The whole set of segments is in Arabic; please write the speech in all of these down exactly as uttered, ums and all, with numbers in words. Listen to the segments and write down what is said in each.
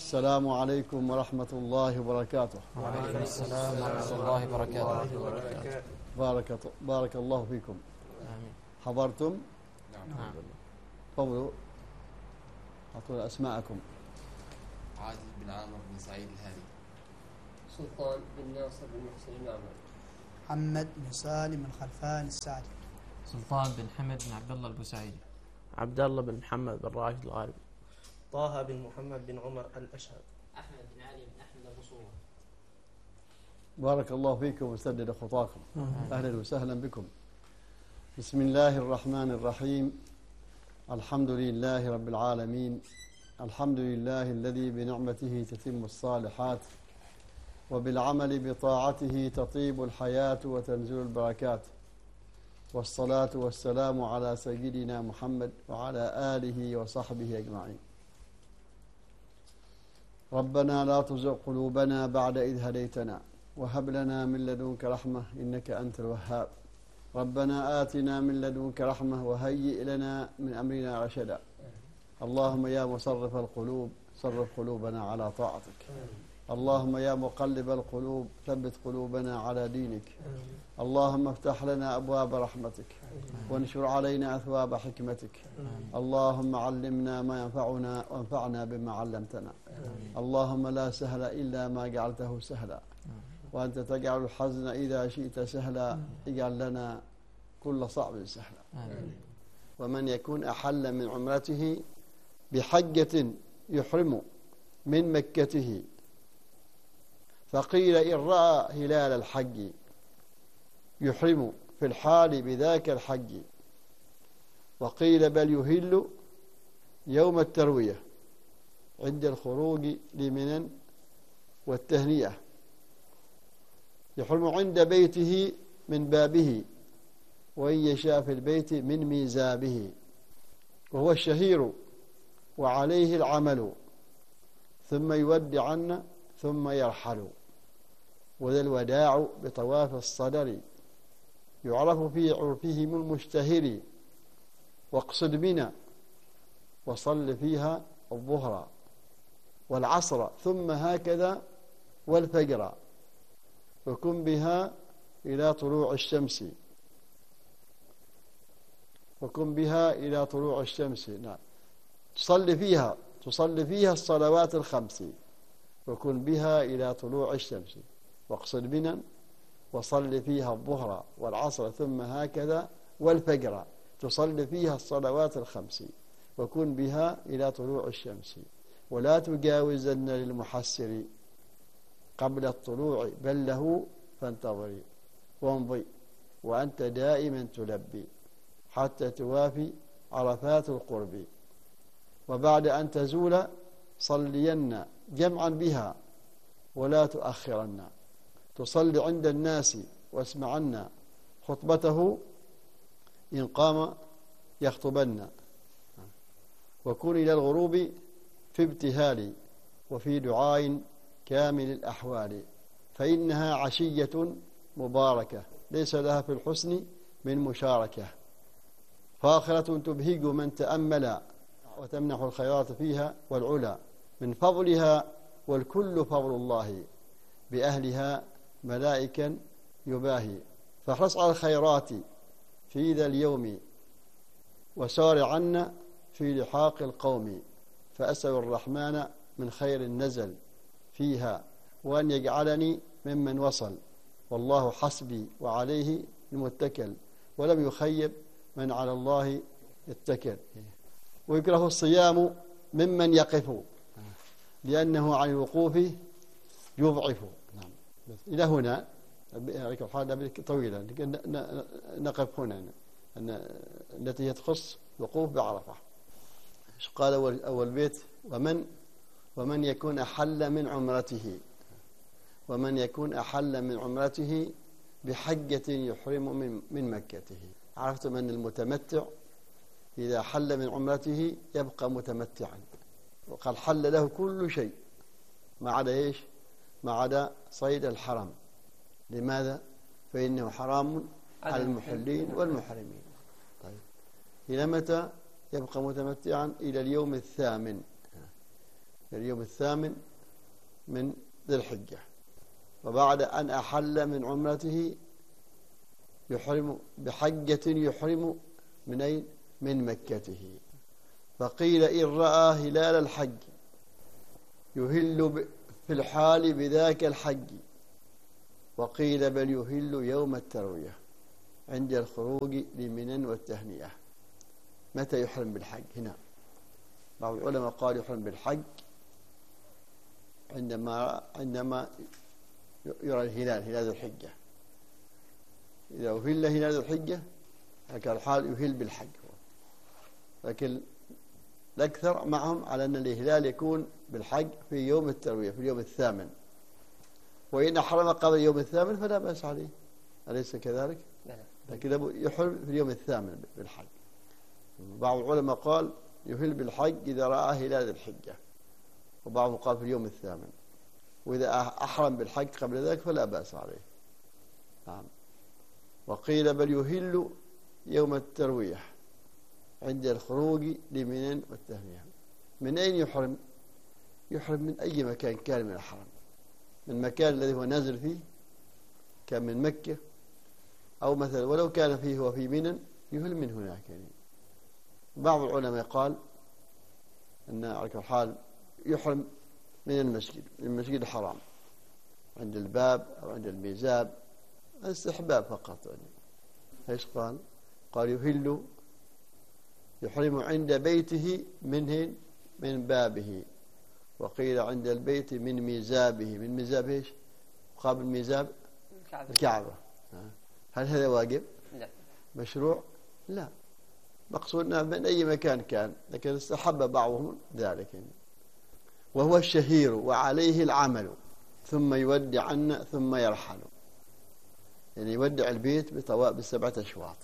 السلام عليكم ورحمة الله وبركاته. وعليكم السلام ورحمة الله وبركاته. بارك بارك الله فيكم. آمين. حضرتم؟ نعم. تفضلوا أعطونا أسماءكم. عادل بن عامر بن سعيد الهادي. سلطان بن ناصر بن محسن الأعمى. محمد بن سالم الخلفان السعدي. سلطان بن حمد بن عبد الله البوسعيدي. عبد الله بن محمد بن راشد الغالبي. طه بن محمد بن عمر الأشهر. أحمد بن علي بن أحمد البصورة. بارك الله فيكم وسدد خطاكم. أهلا وسهلا بكم. بسم الله الرحمن الرحيم. الحمد لله رب العالمين. الحمد لله الذي بنعمته تتم الصالحات وبالعمل بطاعته تطيب الحياة وتنزل البركات، والصلاة والسلام على سيدنا محمد وعلى آله وصحبه أجمعين. ربنا لا تزغ قلوبنا بعد إذ هديتنا وهب لنا من لدنك رحمة إنك أنت الوهاب. ربنا آتنا من لدنك رحمة وهيئ لنا من أمرنا رشدا. اللهم يا مصرف القلوب صرف قلوبنا على طاعتك. اللهم يا مقلب القلوب ثبت قلوبنا على دينك. اللهم افتح لنا أبواب رحمتك وانشر علينا أثواب حكمتك. اللهم علمنا ما ينفعنا وانفعنا بما علمتنا. اللهم لا سهل إلا ما جعلته سهلا، وأنت تجعل الحزن إذا شئت سهلا. اجعل لنا كل صعب سهلا. ومن يكون أحل من عمرته بحجة يحرم من مكته، فقيل إن رأى هلال الحج يحرم في الحال بذاك الحج، وقيل بل يهل يوم التروية عند الخروج لمنى والتهنئة، يحرم عند بيته من بابه، وإن يشاء في البيت من ميزابه، وهو الشهير وعليه العمل، ثم يودعن ثم يرحل. وذا الوداع بطواف الصدر يعرف في عرفهم المشتهر، واقصد بنا وصل فيها الظهر والعصر ثم هكذا والفجر، وكن بها إلى طلوع الشمس وكن بها إلى طلوع الشمس نعم تصلي فيها تصلي فيها الصلوات الخمس، وكن بها إلى طلوع الشمس، واقصد بنا وصل فيها الظهر والعصر ثم هكذا والفجر، تصلي فيها الصلوات الخمس، وكن بها إلى طلوع الشمس، ولا تجاوزن للمحسر قبل الطلوع بل له فانتظري وامضي، وأنت دائما تلبي حتى توافي عرفات القرب، وبعد أن تزول صلين جمعا بها ولا تؤخرن، تصلي عند الناس واسمعن خطبته إن قام يخطبن، وكن إلى الغروب في ابتهال وفي دعاء كامل الأحوال، فإنها عشية مباركة ليس لها في الحسن من مشاركة، فاخرة تبهج من تأمل وتمنح الخيرات فيها والعلا من فضلها، والكل فضل الله بأهلها ملائكا يباهي، فاحرص على الخيرات في ذا اليوم وسارعن في لحاق القوم، فأسأل الرحمن من خير نزل فيها وأن يجعلني ممن وصل، والله حسبي وعليه المتكل، ولم يخيب من على الله يتكل. ويكره الصيام ممن يقف لأنه عن الوقوف يضعف. نعم. إلى هنا الحالة طويلة نقف هنا التي تخص وقوف بعرفة. قال أول, أول بيت ومن ومن يكون أحل من عمرته ومن يكون أحل من عمرته بحجة يحرم من, من مكته. عرفتم أن المتمتع إذا حل من عمرته يبقى متمتعا، وقد حل له كل شيء ما عدا إيش؟ ما عدا صيد الحرم. لماذا؟ فإنه حرام على المحلين والمحرمين. طيب إلى متى يبقى متمتعا؟ إلى اليوم الثامن. اليوم الثامن من ذي الحجة، وبعد أن أحل من عمرته يحرم بحجة يحرم من أين؟ من مكته. فقيل إن رأى هلال الحج يهل في الحال بذاك الحج، وقيل بل يهل يوم التروية عند الخروج لمنى والتهنئة. متى يحرم بالحج؟ هنا بعض العلماء قال يحرم بالحج عندما عندما يرى الهلال، هلال الحجة. إذا أهل هلال الحجة هكذا الحال يهل بالحج، لكن الأكثر معهم على أن الإهلال يكون بالحج في يوم التروية، في اليوم الثامن. وإن أحرم قبل اليوم الثامن فلا بأس عليه، أليس كذلك؟ لكن يحرم في اليوم الثامن بالحج. بعض العلماء قال يهل بالحج إذا رأى هلال الحجة، وبعضهم قال في اليوم الثامن، وإذا أحرم بالحج قبل ذلك فلا بأس عليه. نعم. وقيل بل يهل يوم التروية عند الخروج لمنى والتهنئة. من أين يحرم؟ يحرم من أي مكان كان من الحرم، من المكان الذي هو نازل فيه، كان من مكة أو مثلا ولو كان فيه هو في منى يهل من هناك. يعني بعض العلماء قال أن على كل حال يحرم من المسجد، من المسجد الحرام، عند الباب أو عند الميزاب، استحباب فقط. يعني ايش قال؟ قال يهل يحرم عند بيته منه من بابه، وقيل عند البيت من ميزابه. من ميزاب ايش؟ مقابل ميزاب الكعبة, الكعبة. هل هذا واجب؟ لا. مشروع؟ لا. مقصودنا من أي مكان كان، لكن استحب بعضهم ذلك. وهو الشهير وعليه العمل، ثم يودع عنا ثم يرحل. يعني يودع البيت بطواء بسبعة أشواط.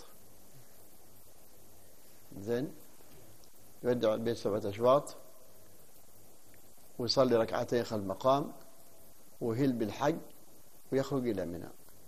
زين، يودع البيت سبعة أشواط ويصلي ركعتين خلف المقام ويهل بالحج ويخرج إلى منى.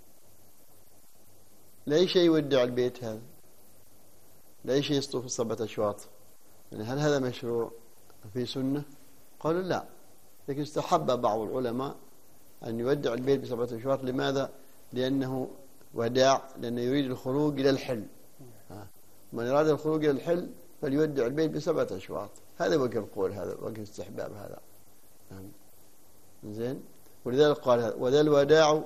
لا شيء يودع البيت هذا، لا شيء يسطو في سبعة أشواط. يعني هل هذا مشروع في سنة؟ قالوا لا، لكن استحب بعض العلماء أن يودع البيت بسبعة أشواط. لماذا؟ لأنه وداع، لأنه يريد الخروج إلى الحل. من أراد الخروج إلى الحل فليودع البيت بسبعة أشواط. هذا وجه القول، هذا وجه استحباب هذا. زين، ولذلك قال هذا وذا الوداع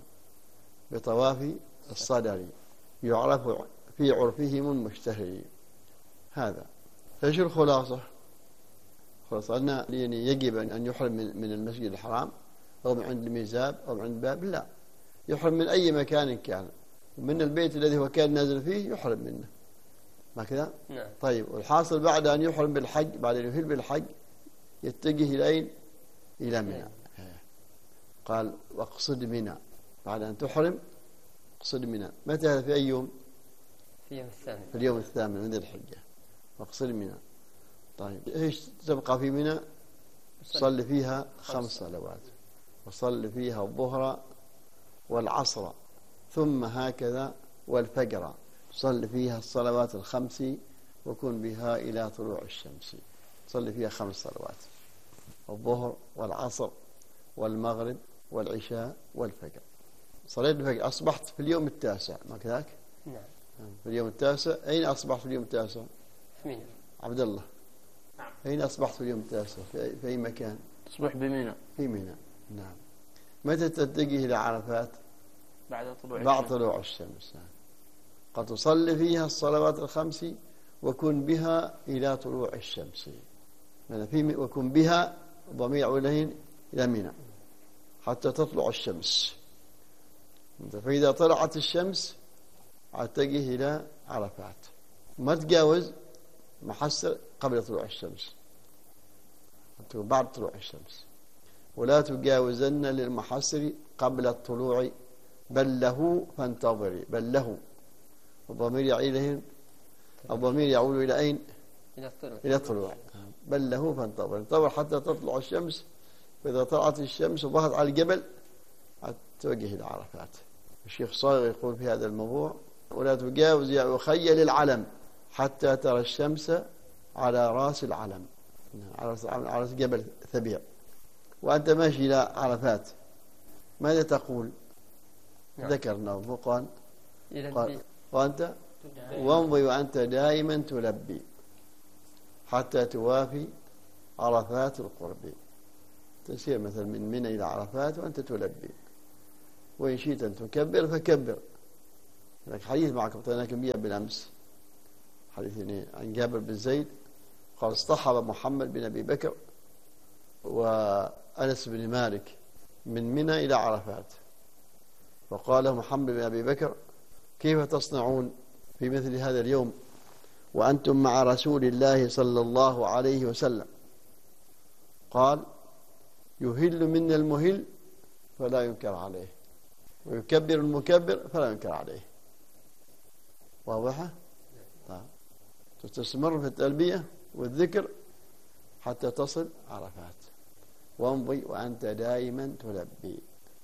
بطواف الصدر يعرف في عرفهم المشتهر. هذا ايش الخلاصة؟ خلاص أن يعني يجب أن يحرم من المسجد الحرام أو من عند الميزاب أو من عند الباب؟ لا، يحرم من أي مكان كان، من البيت الذي هو كان نازل فيه يحرم منه، ما كذا؟ نعم. طيب، والحاصل بعد أن يحرم بالحج، بعد أن يهل بالحج يتجه إلى أين؟ إلى منى. قال واقصد منى، بعد أن تحرم اقصد منى. متى هذا؟ في أي يوم؟ في اليوم الثامن، في اليوم الثامن من ذي الحجة. واقصد منى. طيب، ايش تبقى في منى؟ صلي فيها خمس صلوات، وصلي فيها الظهر والعصر، ثم هكذا والفجر. صلي فيها الصلوات الخمس وكن بها إلى طلوع الشمس. صلي فيها خمس صلوات، الظهر والعصر والمغرب والعشاء والفجر. صليت الفجر، أصبحت في اليوم التاسع، ما كذاك؟ نعم. في اليوم التاسع. أين أصبحت في اليوم التاسع؟ في منى. عبد الله، نعم. أين أصبحت في اليوم التاسع؟ في أي, في أي مكان؟ تصبح بمنى. في منى. نعم. متى تتجه إلى عرفات؟ بعد طلوع بعد الشمس. طلوع الشمس. قد تصلي فيها الصلوات الخمس وكن بها إلى طلوع الشمس. في وكن بها ضمير إليه إلى منى حتى تطلع الشمس. فإذا طلعت الشمس اتجه إلى عرفات، ما تجاوز محسر قبل طلوع الشمس، بعد طلوع الشمس. ولا تجاوزن للمحسر قبل الطلوع، بل له فانتظري. بل له الضمير يعود إليه، الضمير يعود إلى أين؟ إلى الطلوع. إلى الطلوع. بل له فانتظري، انتظر حتى تطلع الشمس. فإذا طلعت الشمس وظهرت على الجبل توجه إلى عرفات. الشيخ صاغر يقول في هذا الموضوع: ولا تجاوز يا أخي للعلم حتى ترى الشمس على رأس العلم. على على جبل ثبيع، وأنت ماشي إلى عرفات، ماذا تقول؟ نعم. ذكرنا وقال إلى قال البيت. وأنت وامضي وأنت دائما تلبي حتى توافي عرفات القرب. تسير مثلا من منى إلى عرفات وأنت تلبي، وإن شئت أن تكبر فكبر. لك حديث معك أعطيناكم إياه بالأمس، حديث عن جابر بن زيد قال اصطحب محمد بن أبي بكر وأنس بن مالك من منى إلى عرفات، وقال له محمد بن أبي بكر كيف تصنعون في مثل هذا اليوم وأنتم مع رسول الله صلى الله عليه وسلم؟ قال يهل منا المهل فلا ينكر عليه، ويكبر المكبر فلا ينكر عليه. واضحة؟ طيب. تستمر في التلبية والذكر حتى تصل عرفات. وامضي وأنت دائما تلبي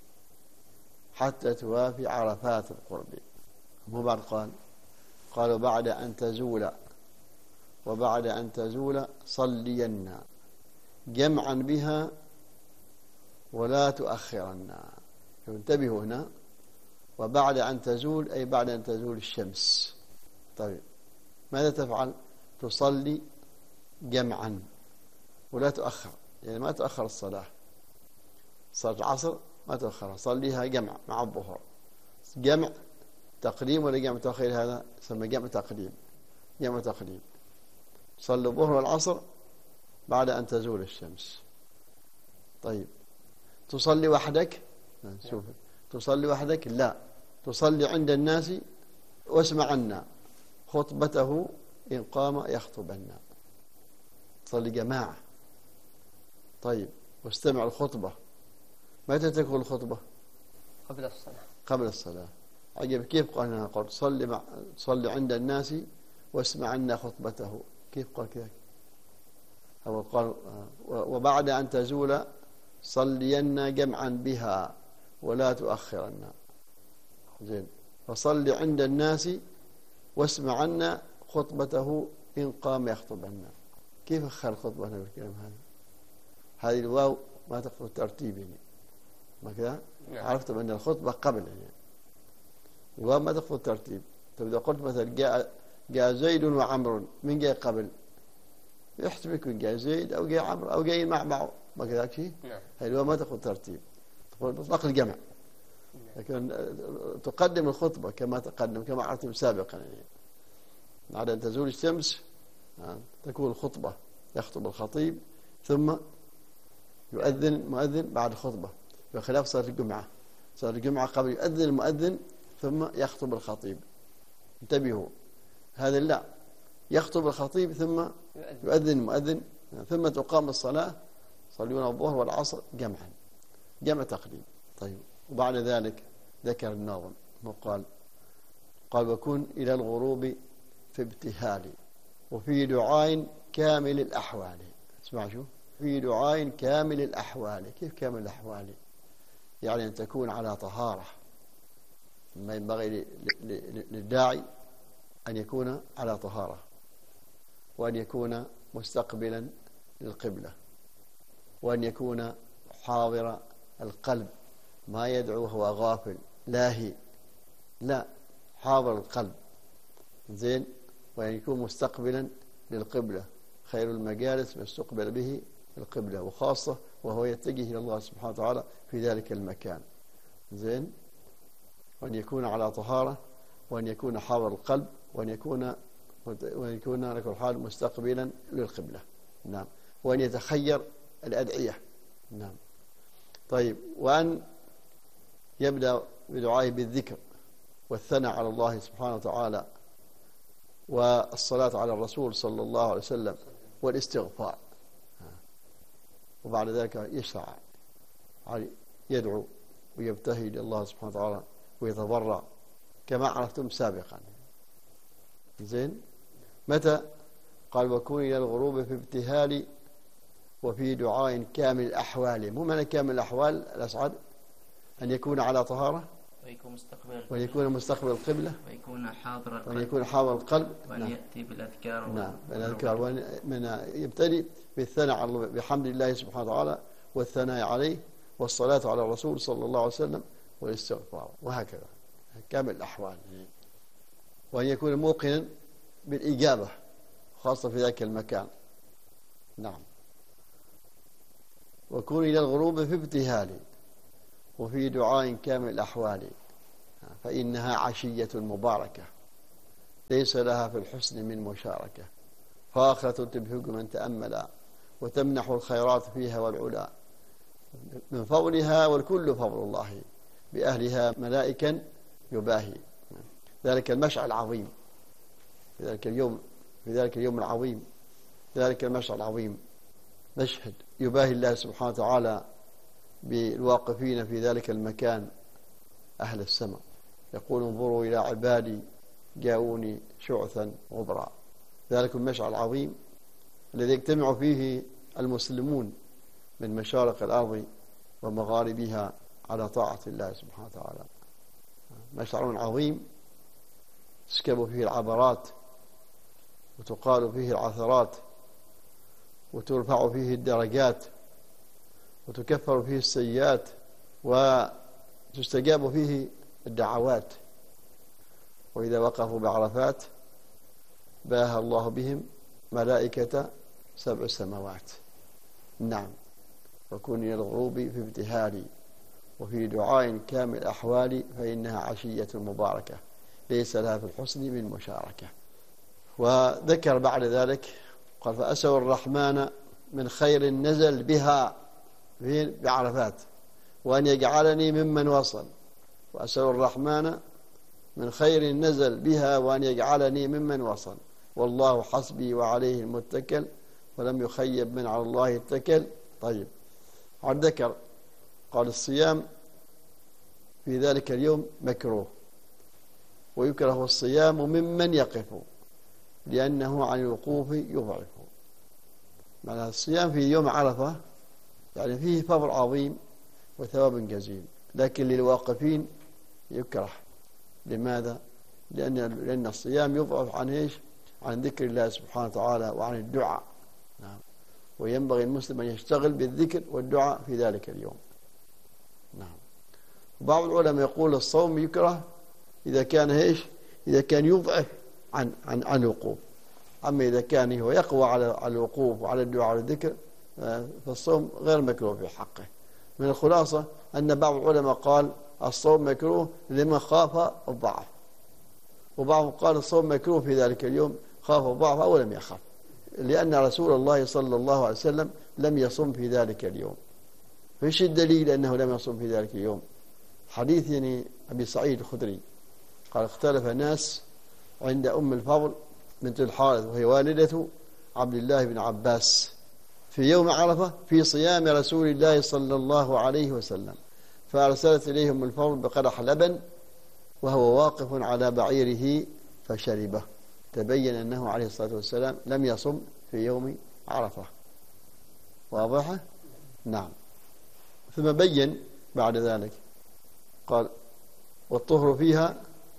حتى توافي عرفات القرب. مو بعد قال قال وبعد أن تزول وبعد أن تزول صلينا جمعا بها ولا تؤخرنا. انتبهوا هنا، وبعد أن تزول أي بعد أن تزول الشمس. طيب ماذا تفعل؟ تصلي جمعا ولا تؤخر، يعني ما تأخر الصلاة. صلاة العصر ما تأخرها، صليها جمع مع الظهر. جمع تقديم ولا جمع تأخير؟ هذا يسمى جمع تقديم. جمع تقديم صلي الظهر والعصر بعد أن تزول الشمس. طيب تصلي وحدك؟ شوف، تصلي وحدك؟ لا، تصلي عند الناس واسمع عنا خطبته إن قام يخطبنا. تصلي جماعة. طيب واستمع الخطبة. متى تكون الخطبة؟ قبل الصلاة. قبل الصلاة. عجب كيف قال هنا؟ قال صلي مع صلي عند الناس واسمع عنا خطبته. كيف قال كذا؟ هو قال وبعد أن تزول صلينا جمعا بها ولا تؤخرنا. زين، فصلي عند الناس واسمع عنا خطبته إن قام يخطبنا. كيف أخر الخطبة هنا بالكلام هذا؟ هذه الواو ما تقصد ترتيب يعني. ما كذا؟ عرفت أن الخطبة قبل يعني. الواو ما تقصد ترتيب. طيب إذا قلت مثلا جاء جاء زيد وعمر، من جاء قبل؟ يحتمل يكون جاء زيد أو جاء عمرو أو جاء مع بعض، ما كذاك شيء؟ نعم. هذه الواو ما تقصد ترتيب، تقول مطلق الجمع. لكن تقدم الخطبة كما تقدم كما عرفتم سابقا يعني. بعد أن تزول الشمس تكون الخطبة، يخطب الخطيب ثم يؤذن المؤذن بعد الخطبة، بخلاف صلاة الجمعة. صلاة الجمعة قبل يؤذن المؤذن ثم يخطب الخطيب. انتبهوا، هذا لا، يخطب الخطيب ثم يؤذن المؤذن ثم تقام الصلاة. صليون الظهر والعصر جمعا، جمع تقديم. طيب وبعد ذلك ذكر الناظم وقال قال وكن إلى الغروب في ابتهال وفي دعاء كامل الأحوال. اسمع شو في دعاء كامل الأحوال. كيف كامل الأحوال؟ يعني أن تكون على طهارة. ما ينبغي للداعي أن يكون على طهارة، وأن يكون مستقبلا للقبلة، وأن يكون حاضر القلب، ما يدعو وهو غافل لاهي، لا، حاضر القلب. زين، وأن يكون مستقبلا للقبلة. خير المجالس ما استقبل به القبلة، وخاصة وهو يتجه إلى الله سبحانه وتعالى في ذلك المكان. زين، وأن يكون على طهارة، وأن يكون حاضر القلب، وأن يكون وأن يكون على كل حال مستقبلا للقبلة. نعم، وأن يتخير الأدعية. نعم. طيب، وأن يبدأ بدعائه بالذكر والثناء على الله سبحانه وتعالى والصلاة على الرسول صلى الله عليه وسلم والاستغفار. وبعد ذلك يشرع يدعو ويبتهي لله سبحانه وتعالى ويتضرع كما عرفتم سابقا. زين، متى؟ قال وكون إلى الغروب في ابتهال وفي دعاء كامل الأحوال. مو معنى كامل الأحوال الأسعد أن يكون على طهارة؟ ويكون مستقبل وأن يكون مستقبل القبلة، ويكون حاضر وأن القلب، يكون حاضر القلب. وأن نعم. يأتي بالأذكار. نعم بالأذكار، ومن يبتدي بالثناء على الله بحمد الله سبحانه وتعالى والثناء عليه والصلاة على الرسول صلى الله عليه وسلم والاستغفار، وهكذا كامل الأحوال. وأن يكون موقنا بالإجابة خاصة في ذلك المكان. نعم. وكون إلى الغروب في ابتهال وفي دعاء كامل الأحوال، فإنها عشية مباركة ليس لها في الحسن من مشاركة، فاخرة تبهج من تأملا وتمنح الخيرات فيها والعلا، من فضلها والكل فضل الله بأهلها ملائكا يباهي. ذلك المشعر العظيم في ذلك اليوم في ذلك اليوم العظيم ذلك المشعر العظيم مشهد يباهي الله سبحانه وتعالى بالواقفين في ذلك المكان أهل السماء، يقول انظروا إلى عبادي جاءوني شعثا غبرا. ذلك المشعر العظيم الذي يجتمع فيه المسلمون من مشارق الأرض ومغاربها على طاعة الله سبحانه وتعالى، مشعر عظيم تسكب فيه العبرات وتقال فيه العثرات وترفع فيه الدرجات وتكفر فيه السيئات وتستجاب فيه الدعوات. وإذا وقفوا بعرفات باهى الله بهم ملائكة سبع السماوات. نعم. وكن إلى الغروب في ابتهال وفي دعاء كامل الأحوال، فإنها عشية مباركة ليس لها في الحسن من مشاركة. وذكر بعد ذلك قال فأسأل الرحمن من خير نزل بها بعرفات وأن يجعلني ممن وصل. وأسأل الرحمن من خير نزل بها وأن يجعلني ممن وصل، والله حسبي وعليه المتكل ولم يخيب من على الله اتكل. طيب، عاد ذكر قال الصيام في ذلك اليوم مكروه، ويكره الصيام ممن يقف لأنه عن الوقوف يضعف. معنى الصيام في يوم عرفة يعني فيه فضل عظيم وثواب جزيل، لكن للواقفين يكره. لماذا؟ لأن لأن الصيام يضعف عن إيش؟ عن ذكر الله سبحانه وتعالى وعن الدعاء. نعم. وينبغي المسلم أن يشتغل بالذكر والدعاء في ذلك اليوم. نعم. بعض العلماء يقول الصوم يكره إذا كان إيش؟ إذا كان يضعف عن عن عن الوقوف. أما إذا كان هو يقوى على على الوقوف وعلى الدعاء والذكر فالصوم غير مكروه في حقه. من الخلاصة أن بعض العلماء قال الصوم مكروه لمن خاف الضعف، وبعضهم قال الصوم مكروه في ذلك اليوم خاف الضعف أو لم يخاف، لأن رسول الله صلى الله عليه وسلم لم يصم في ذلك اليوم. فإيش الدليل أنه لم يصم في ذلك اليوم؟ حديث يعني أبي سعيد الخدري قال اختلف ناس عند أم الفضل بنت الحارث وهي والدة عبد الله بن عباس في يوم عرفة في صيام رسول الله صلى الله عليه وسلم، فأرسلت إليهم الفضل بقدح لبن وهو واقف على بعيره فشربه، تبين أنه عليه الصلاة والسلام لم يصم في يوم عرفة. واضحة؟ نعم. ثم بين بعد ذلك قال والطهر فيها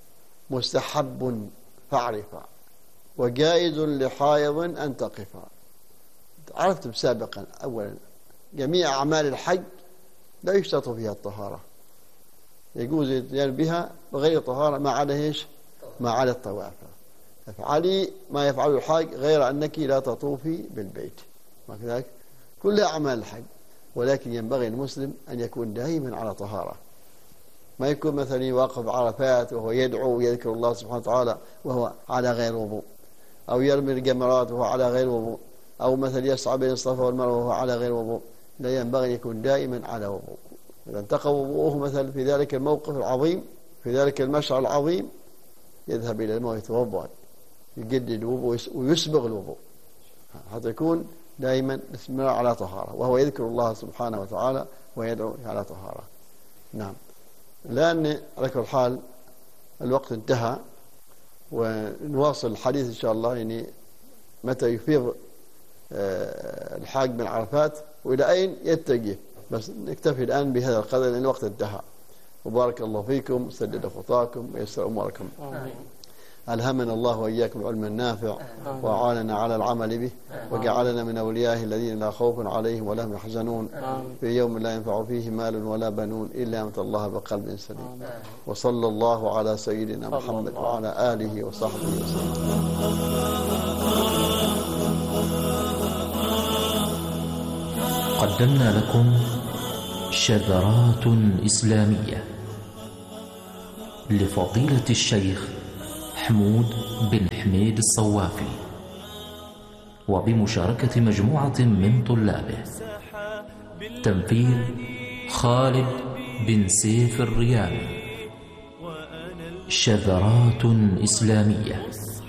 مستحب فاعرفا وجائز لحائض أن تقفا. عرفتم سابقا أولا جميع أعمال الحج لا يشترط فيها الطهارة، يجوز الاتيان بها بغير طهارة ما عدا ايش؟ ما عدا الطواف. افعلي ما يفعل الحاج غير أنك لا تطوفي بالبيت، ما كذلك كلها أعمال الحج، ولكن ينبغي المسلم أن يكون دائما على طهارة، ما يكون مثلا واقف عرفات وهو يدعو ويذكر الله سبحانه وتعالى وهو على غير وضوء، أو يرمي الجمرات وهو على غير وضوء، أو مثلا يسعى بين الصفا والمروة وهو على غير وضوء. لا، ينبغي أن يكون دائما على وضوء. إذا انتقى وضوءه مثلا في ذلك الموقف العظيم في ذلك المشعر العظيم يذهب إلى الماء يتوضأ يجدد الوضوء ويسبغ الوضوء حتى يكون دائما استمرار على طهارة، وهو يذكر الله سبحانه وتعالى ويدعو على طهارة. نعم. لأن على كل حال الوقت انتهى، ونواصل الحديث إن شاء الله يعني متى يفيض الحاج من عرفات وإلى أين يتجه، بس نكتفي الآن بهذا القدر لأن الوقت انتهى. وبارك الله فيكم، سدد خطاكم ويسر أموركم. ألهمنا الله وإياكم العلم النافع وأعاننا على العمل به، وجعلنا من أوليائه الذين لا خوف عليهم ولا هم يحزنون في يوم لا ينفع فيه مال ولا بنون إلا من أتى الله بقلب سليم. وصلى الله على سيدنا محمد وعلى آله وصحبه وسلم. قدمنا لكم شذرات إسلامية لفضيلة الشيخ حمود بن حميد الصوافي، وبمشاركة مجموعة من طلابه. تنفيذ خالد بن سيف الريامي. شذرات إسلامية.